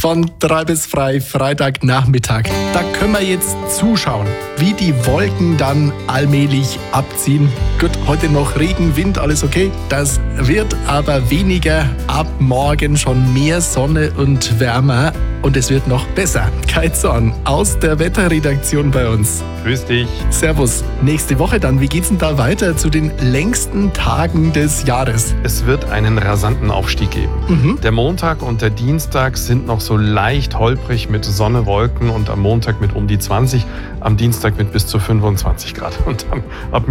von 3 bis frei, Freitagnachmittag. Da können wir jetzt zuschauen, wie die Wolken dann allmählich abziehen. Gut, heute noch Regen, Wind, alles okay. Das wird aber weniger. Ab morgen schon mehr Sonne und wärmer. Und es wird noch besser. Kai Zorn aus der Wetterredaktion bei uns. Grüß dich. Servus. Nächste Woche dann, wie geht's denn da weiter zu den längsten Tagen des Jahres? Es wird einen rasanten Aufstieg geben. Der Montag und der Dienstag sind noch so leicht holprig mit Sonne, Wolken und am Montag mit um die 20, am Dienstag mit bis zu 25 Grad. Und dann ab